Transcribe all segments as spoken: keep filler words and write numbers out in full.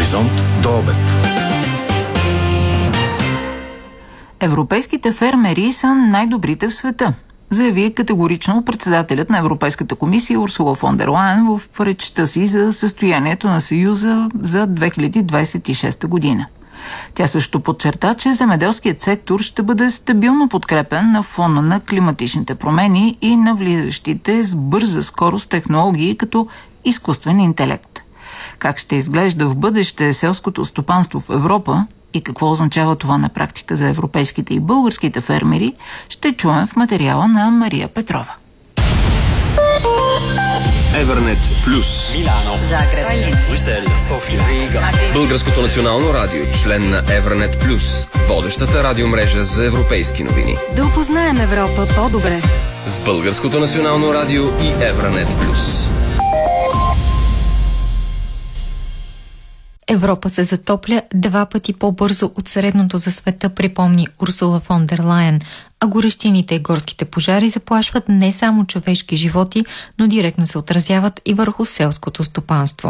Хоризонт до обед. Европейските фермери са най-добрите в света, заяви категорично председателят на Европейската комисия Урсула фон дер Лайен в речта си за състоянието на Съюза за две хиляди двадесет и шеста година. Тя също подчерта, че земеделският сектор ще бъде стабилно подкрепен на фона на климатичните промени и на влизащите с бърза скорост технологии като изкуствен интелект. Как ще изглежда в бъдеще селското стопанство в Европа и какво означава това на практика за европейските и българските фермери, ще чуем в материала на Мария Петрова. Евернет Плюс. Милано. Загреб. Брюксел. София. Рига. Българското национално радио, член на Евернет Плюс, водещата радиомрежа за европейски новини. Да опознаем Европа по-добре. С Българското национално радио и Евернет Плюс. Европа се затопля два пъти по-бързо от средното за света, припомни Урсула фон дер Лайен, а горещините и горските пожари заплашват не само човешки животи, но директно се отразяват и върху селското стопанство.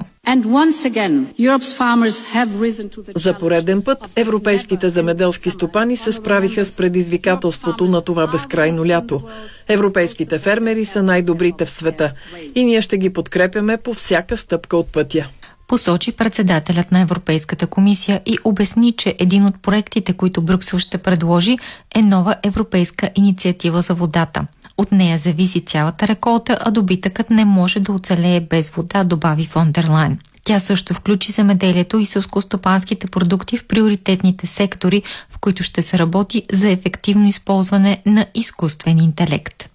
За пореден път европейските земеделски стопани се справиха с предизвикателството на това безкрайно лято. Европейските фермери са най-добрите в света и ние ще ги подкрепяме по всяка стъпка от пътя, посочи председателят на Европейската комисия и обясни, че един от проектите, които Брюксел ще предложи, е нова европейска инициатива за водата. От нея зависи цялата реколта, а добитъкът не може да оцелее без вода, добави фон дер Лайен. Тя също включи земеделието и селскостопанските продукти в приоритетните сектори, в които ще се работи за ефективно използване на изкуствен интелект.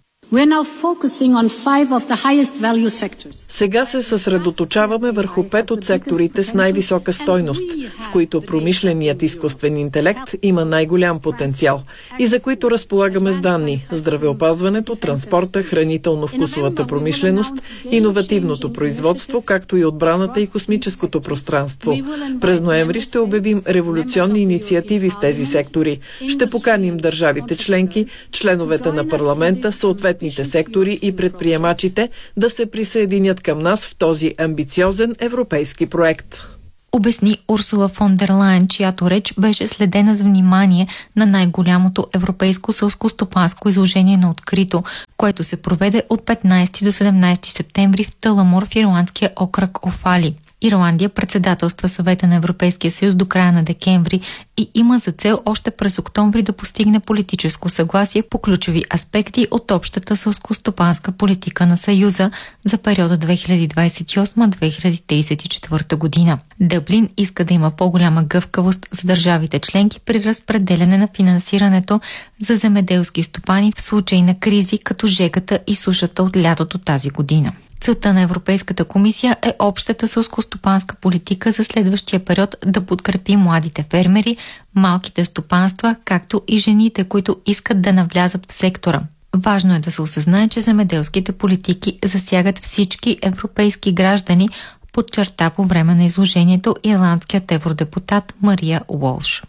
Сега се съсредоточаваме върху пет от секторите с най-висока стойност, в които промишленият изкуствен интелект има най-голям потенциал и за които разполагаме с данни: здравеопазването, транспорта, хранително-вкусовата промишленост, иновативното производство, както и отбраната и космическото пространство. През ноември ще обявим революционни инициативи в тези сектори. Ще поканим държавите членки, членовете на парламента, съответно сектори и предприемачите да се присъединят към нас в този амбициозен европейски проект. Обясни Урсула фон дер Лайен, чиято реч беше следена с внимание на най-голямото европейско селскостопанско изложение на открито, което се проведе от петнадесети до седемнадесети септември в Таламор в ирландския окръг Офали. Ирландия председателства Съвета на Европейския съюз до края на декември и има за цел още през октомври да постигне политическо съгласие по ключови аспекти от общата селскостопанска политика на Съюза за периода две хиляди двадесет и осма до две хиляди тридесет и четвърта година. Дъблин иска да има по-голяма гъвкавост за държавите членки при разпределяне на финансирането за земеделски стопани в случай на кризи, като жегата и сушата от лятото тази година. Целта на Европейската комисия е общата селскостопанска политика за следващия период да подкрепи младите фермери, малките стопанства, както и жените, които искат да навлязат в сектора. Важно е да се осъзнае, че земеделските политики засягат всички европейски граждани, подчерта по време на изложението ирландският евродепутат Мария Уолш.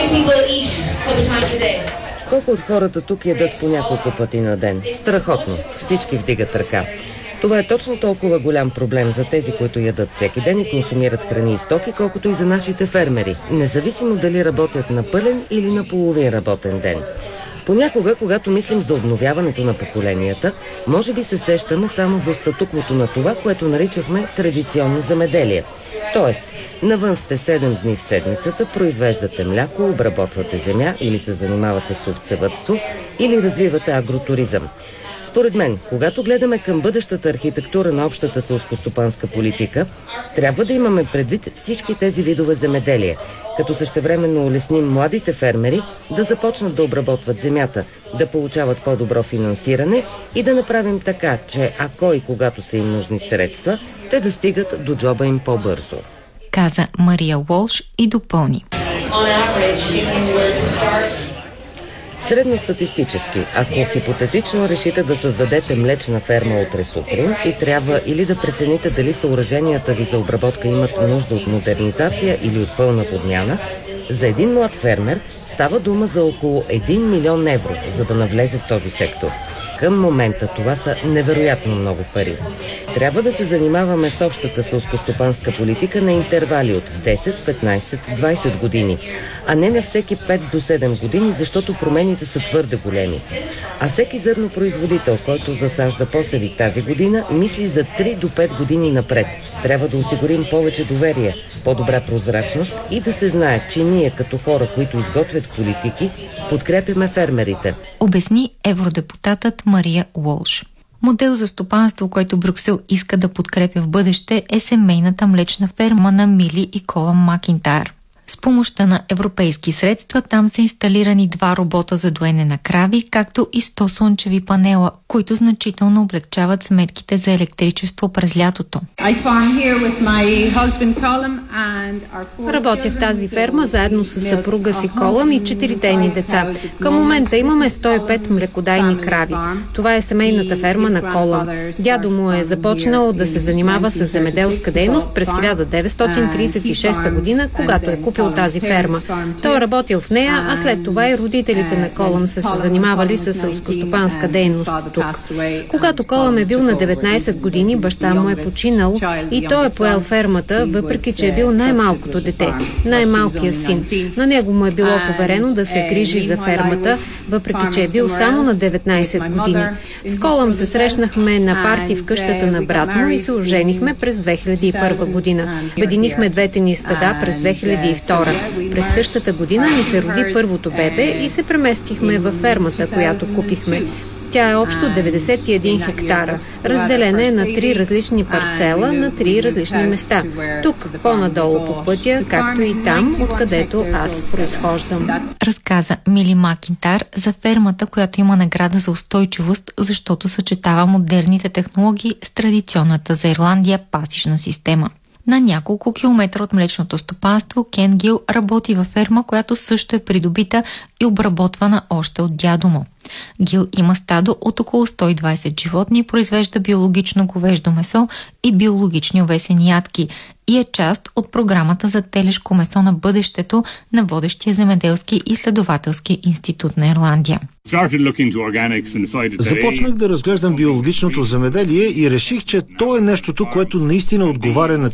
Колко от хората тук ядат по няколко пъти на ден? Страхотно. Всички вдигат ръка. Това е точно толкова голям проблем за тези, които ядат всеки ден и консумират храни и стоки, колкото и за нашите фермери, независимо дали работят на пълен или на половин работен ден. Понякога, когато мислим за обновяването на поколенията, може би се сещаме само за статуквото на това, което наричахме традиционно земеделие. Тоест, навън сте седем дни в седмицата, произвеждате мляко, обработвате земя или се занимавате с овцевъдство или развивате агротуризъм. Според мен, когато гледаме към бъдещата архитектура на общата селскостопанска политика, трябва да имаме предвид всички тези видове земеделие, като същевременно улесним младите фермери да започнат да обработват земята, да получават по-добро финансиране и да направим така, че ако и когато са им нужни средства, те да стигат до джоба им по-бързо. Каза Мария Уолш и допълни. Средностатистически, ако хипотетично решите да създадете млечна ферма утре сутрин и трябва или да прецените дали съоръженията ви за обработка имат нужда от модернизация или от пълна подмяна, за един млад фермер става дума за около един милион евро, за да навлезе в този сектор. Към момента това са невероятно много пари. Трябва да се занимаваме с общата селскостопанска политика на интервали от десет, петнайсет, двайсет години, а не на всеки пет до седем години, защото промените са твърде големи. А всеки зърнопроизводител, който засажда посеви тази година, мисли за три до пет години напред. Трябва да осигурим повече доверие, по-добра прозрачност и да се знае, че ние като хора, които изготвят политики, подкрепяме фермерите. Обясни евродепутатът Мария Уолш. Модел за стопанство, който Брюксел иска да подкрепя в бъдеще, е семейната млечна ферма на Мили и Колън Макинтайр. С помощта на европейски средства там са инсталирани два робота за доене на крави, както и сто слънчеви панела, които значително облегчават сметките за електричество през лятото. Работя в тази ферма заедно с съпруга си Колън и четирите ни деца. Към момента имаме сто и пет млекодайни крави. Това е семейната ферма на Колън. Дядо му е започнал да се занимава с земеделска дейност през хиляда деветстотин трийсет и шеста година, когато е купил тази ферма. Той е работил в нея, а след това и родителите на Колън са се занимавали с селскостопанска дейност тук. Когато Колън е бил на деветнайсет години, баща му е починал и той е поел фермата, въпреки че е бил най-малкото дете, най-малкият син. На него му е било поверено да се грижи за фермата, въпреки че е бил само на деветнайсет години. С Колън се срещнахме на парти в къщата на брат му и се оженихме през две хиляди и първа година. Обединихме двете ни стада през две хиляди и втора. През същата година ни се роди първото бебе и се преместихме във фермата, която купихме. Тя е общо деветдесет и един хектара. Разделена е на три различни парцела на три различни места. Тук, по-надолу по пътя, както и там, откъдето аз произхождам. Разказа Мили Макинтайр за фермата, която има награда за устойчивост, защото съчетава модерните технологии с традиционната за Ирландия пасищна система. На няколко километра от млечното стопанство Кен Гил работи във ферма, която също е придобита и обработвана още от дядо му. Гил има стадо от около сто и двайсет животни, произвежда биологично говеждо месо и биологични овесени ядки и е част от програмата за телешко месо на бъдещето на водещия земеделски изследователски институт на Ирландия. Започнах да разглеждам биологичното земеделие и реших, че то е нещото, което наистина отговаря на